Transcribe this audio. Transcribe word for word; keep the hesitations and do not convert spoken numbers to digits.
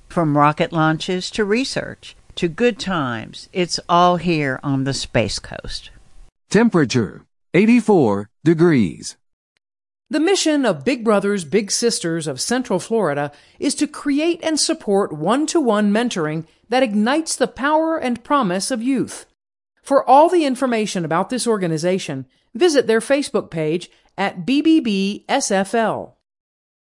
From rocket launches to research to good times, it's all here on the Space Coast. Temperature, eighty-four degrees. The mission of Big Brothers Big Sisters of Central Florida is to create and support one-to-one mentoring that ignites the power and promise of youth. For all the information about this organization, visit their Facebook page at B B B S F L.